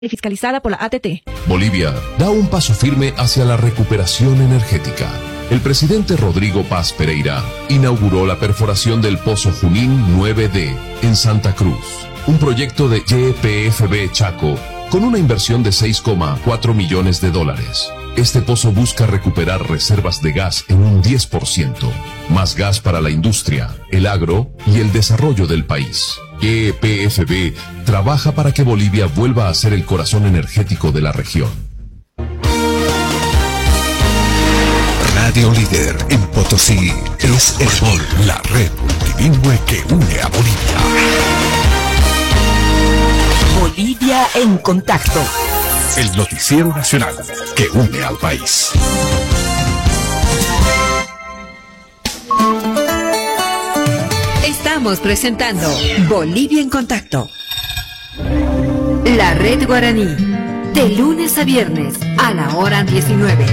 fiscalizada por la ATT. Bolivia da un paso firme hacia la recuperación energética. El presidente Rodrigo Paz Pereira inauguró la perforación del Pozo Junín 9D en Santa Cruz, un proyecto de YPFB Chaco con una inversión de $6,4 millones. Este pozo busca recuperar reservas de gas en un 10%, más gas para la industria, el agro y el desarrollo del país. YPFB trabaja para que Bolivia vuelva a ser el corazón energético de la región. Radio líder en Potosí es Herbol, la red multilingüe que une a Bolivia. Bolivia en contacto. El noticiero nacional que une al país. Estamos presentando Bolivia en contacto. La red guaraní, de lunes a viernes a la hora 19.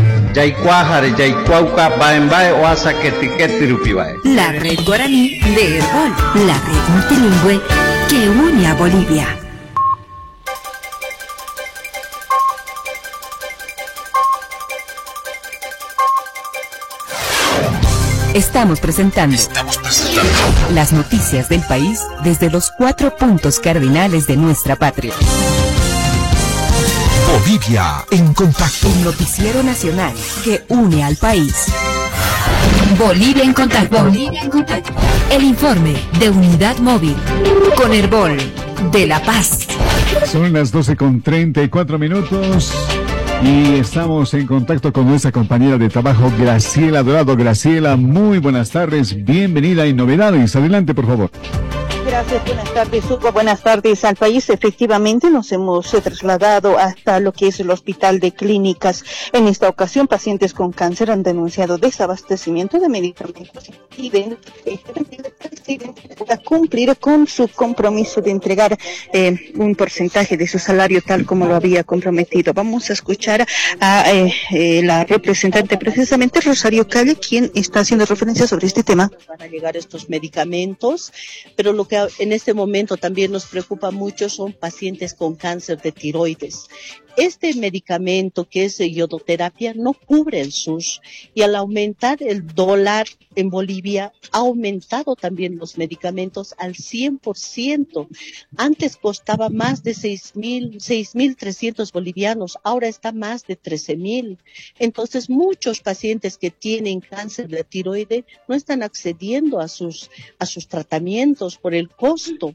La red guaraní de Herbol, la red multilingüe que une a Bolivia. Estamos presentando las noticias del país desde los 4 puntos cardinales de nuestra patria. Bolivia en contacto. Un noticiero nacional que une al país. Bolivia en contacto. Bolivia en contacto. El informe de Unidad Móvil con Herbol de La Paz. Son las 12:34 y estamos en contacto con nuestra compañera de trabajo, Graciela Dorado. Graciela, muy buenas tardes, bienvenida en Novedades. Adelante, por favor. Gracias, buenas tardes, Hugo. Buenas tardes al país. Efectivamente, nos hemos trasladado hasta lo que es el Hospital de Clínicas. En esta ocasión, pacientes con cáncer han denunciado desabastecimiento de medicamentos y piden para cumplir con su compromiso de entregar un porcentaje de su salario tal como lo había comprometido. Vamos a escuchar a la representante, precisamente Rosario Calle, quien está haciendo referencia sobre este tema. Van a llegar estos medicamentos, pero lo que en este momento también nos preocupa mucho son pacientes con cáncer de tiroides. Este medicamento que es iodoterapia no cubre el SUS y al aumentar el dólar en Bolivia ha aumentado también los medicamentos al 100%. Antes costaba más de 6.300 bolivianos, ahora está más de 13.000. Entonces muchos pacientes que tienen cáncer de tiroides no están accediendo a sus tratamientos por el costo.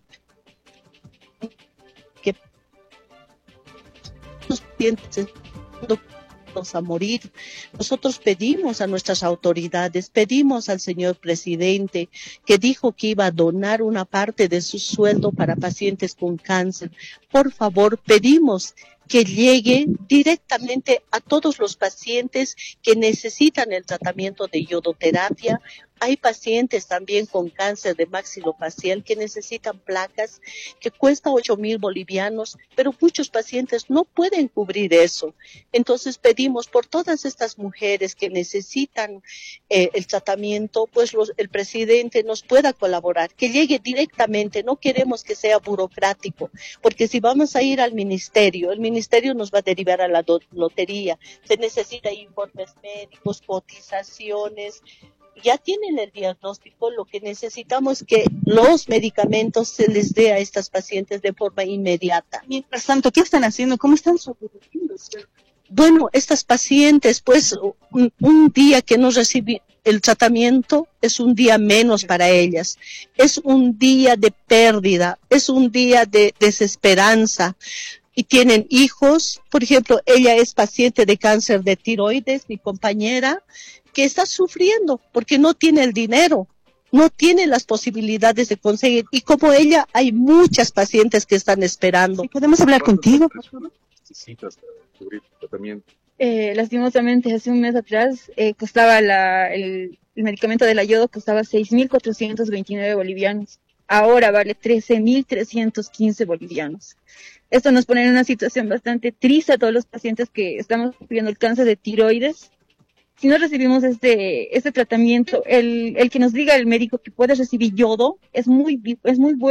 Los pacientes a morir. Nosotros pedimos a nuestras autoridades, pedimos al señor presidente que dijo que iba a donar una parte de su sueldo para pacientes con cáncer. Por favor, pedimos que llegue directamente a todos los pacientes que necesitan el tratamiento de iodoterapia. Hay pacientes también con cáncer de maxilofacial que necesitan placas que cuesta 8.000 bolivianos, pero muchos pacientes no pueden cubrir eso. Entonces pedimos por todas estas mujeres que necesitan el tratamiento, pues el presidente nos pueda colaborar, que llegue directamente. No queremos que sea burocrático, porque si vamos a ir al ministerio, el ministerio nos va a derivar a la lotería. Se necesita informes médicos, cotizaciones. Ya tienen el diagnóstico, lo que necesitamos es que los medicamentos se les dé a estas pacientes de forma inmediata. Mientras tanto, ¿qué están haciendo? ¿Cómo están sobreviviendo? Bueno, estas pacientes, pues, un día que no reciben el tratamiento es un día menos para ellas. Es un día de pérdida, es un día de desesperanza. Y tienen hijos, por ejemplo, ella es paciente de cáncer de tiroides, mi compañera, que está sufriendo porque no tiene el dinero, no tiene las posibilidades de conseguir. Y como ella, hay muchas pacientes que están esperando. ¿Podemos hablar contigo? Necesitas cubrir el tratamiento. Lastimosamente, hace un mes atrás, costaba el medicamento de la yodo, costaba 6.429 bolivianos. Ahora vale 13.315 bolivianos. Esto nos pone en una situación bastante triste a todos los pacientes que estamos sufriendo el cáncer de tiroides. Si no recibimos este tratamiento, el que nos diga el médico que puede recibir yodo es muy bueno,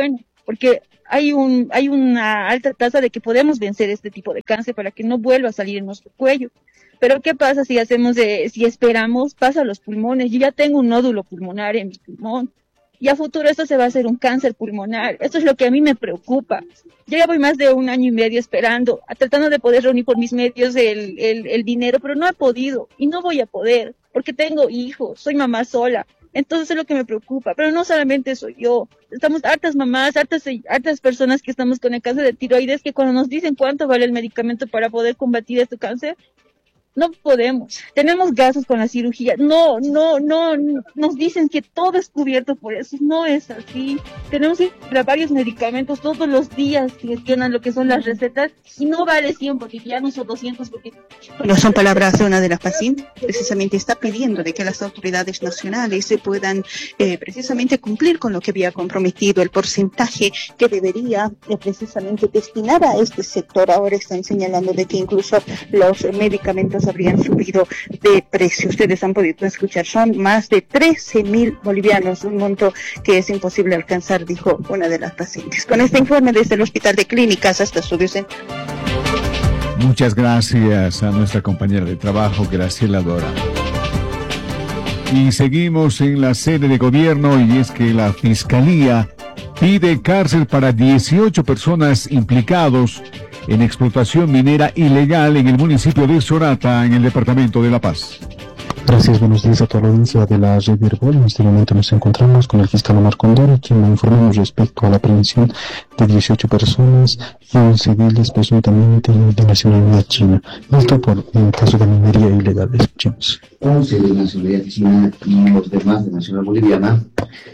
porque hay una alta tasa de que podemos vencer este tipo de cáncer para que no vuelva a salir en nuestro cuello. Pero ¿qué pasa si esperamos? Pasa a los pulmones. Yo ya tengo un nódulo pulmonar en mi pulmón. Y a futuro esto se va a hacer un cáncer pulmonar. Esto es lo que a mí me preocupa. Yo ya voy más de 1 año y medio esperando, tratando de poder reunir por mis medios el dinero, pero no he podido y no voy a poder porque tengo hijos, soy mamá sola. Entonces es lo que me preocupa. Pero no solamente soy yo. Estamos hartas mamás, hartas personas que estamos con el cáncer de tiroides, que cuando nos dicen cuánto vale el medicamento para poder combatir este cáncer, no podemos. Tenemos gastos con la cirugía. No, nos dicen que todo es cubierto por eso. No es así. Tenemos que ir a varios medicamentos todos los días que gestionan lo que son las recetas y no vale 100 bolivianos o 200 bolivianos. Bueno, son palabras de una de las pacientes. Precisamente está pidiendo de que las autoridades nacionales se puedan precisamente cumplir con lo que había comprometido, el porcentaje que debería precisamente destinar a este sector. Ahora están señalando de que incluso los medicamentos habrían subido de precio. Ustedes han podido escuchar, son más de 13.000 bolivianos, un monto que es imposible alcanzar, dijo una de las pacientes. Con este informe desde el Hospital de Clínicas hasta Estudios Central. Muchas gracias a nuestra compañera de trabajo, Graciela Dora. Y seguimos en la sede de gobierno, y es que la Fiscalía pide cárcel para 18 personas implicados en explotación minera ilegal en el municipio de Sorata, en el departamento de La Paz. Gracias, buenos días a toda la audiencia de la red Herbol. En este momento nos encontramos con el fiscal Omar Condori, quien nos informamos respecto a la aprehensión de 18 personas y 11 civiles presuntamente de nacionalidad china. Esto por un caso de minería ilegal. Escuchemos. 11 de nacionalidad china y los demás de nacionalidad boliviana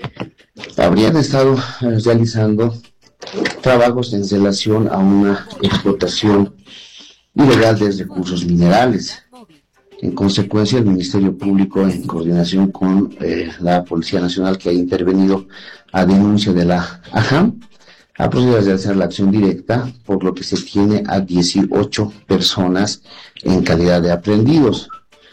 habrían estado realizando trabajos en relación a una explotación ilegal de recursos minerales. En consecuencia, el Ministerio Público, en coordinación con la Policía Nacional, que ha intervenido a denuncia de la AJAM, ha procedido a realizar la acción directa, por lo que se tiene a 18 personas en calidad de aprehendidos.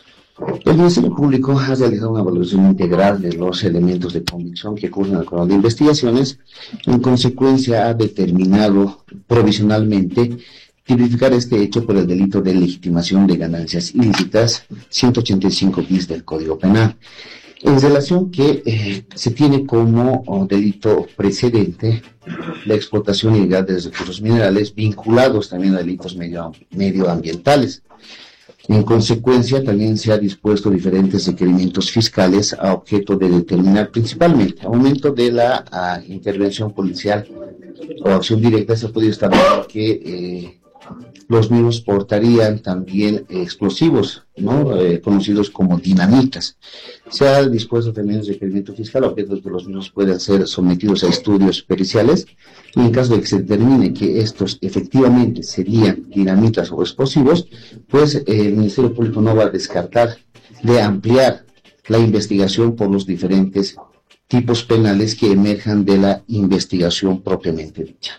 El Ministerio Público ha realizado una evaluación integral de los elementos de convicción que cursan al canal de investigaciones. En consecuencia, ha determinado provisionalmente tipificar este hecho por el delito de legitimación de ganancias ilícitas, 185 bis del Código Penal. En relación que se tiene como delito precedente la explotación ilegal de recursos minerales vinculados también a delitos medioambientales. En consecuencia, también se ha dispuesto diferentes requerimientos fiscales a objeto de determinar principalmente, al momento de la intervención policial o acción directa, se ha podido establecer que los mismos portarían también explosivos, ¿no? Conocidos como dinamitas. Se ha dispuesto también el requerimiento fiscal a objeto de que los mismos puedan ser sometidos a estudios periciales, y en caso de que se determine que estos efectivamente serían dinamitas o explosivos, pues el Ministerio Público no va a descartar de ampliar la investigación por los diferentes tipos penales que emerjan de la investigación propiamente dicha.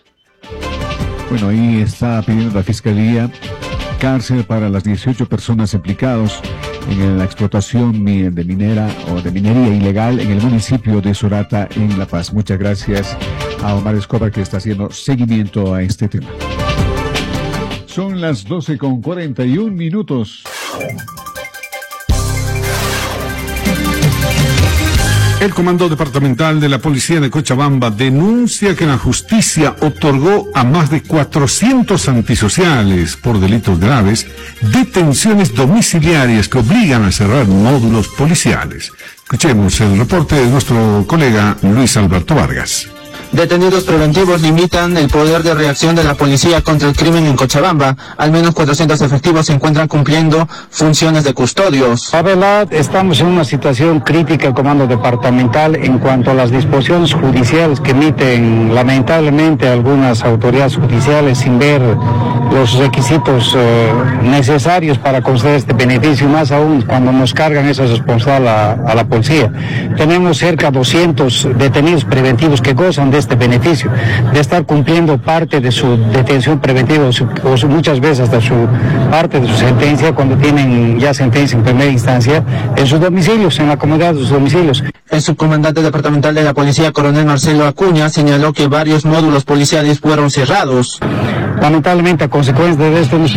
Bueno, ahí está pidiendo la Fiscalía cárcel para las 18 personas implicados en la explotación de minera o de minería ilegal en el municipio de Sorata, en La Paz. Muchas gracias a Omar Escobar, que está haciendo seguimiento a este tema. Son las 12:41. El Comando Departamental de la Policía de Cochabamba denuncia que la justicia otorgó a más de 400 antisociales por delitos graves detenciones domiciliarias que obligan a cerrar módulos policiales. Escuchemos el reporte de nuestro colega Luis Alberto Vargas. Detenidos preventivos limitan el poder de reacción de la policía contra el crimen en Cochabamba. Al menos 400 efectivos se encuentran cumpliendo funciones de custodios. La verdad, estamos en una situación crítica, el Comando Departamental, en cuanto a las disposiciones judiciales que emiten lamentablemente algunas autoridades judiciales sin ver los requisitos necesarios para conceder este beneficio, más aún cuando nos cargan esa responsabilidad a la policía. Tenemos cerca de 200 detenidos preventivos que gozan de este beneficio, de estar cumpliendo parte de su detención preventiva o muchas veces hasta su parte de su sentencia, cuando tienen ya sentencia en primera instancia, en sus domicilios, en la comodidad de sus domicilios. El subcomandante departamental de la policía, coronel Marcelo Acuña, señaló que varios módulos policiales fueron cerrados. Lamentablemente, a consecuencia de esto,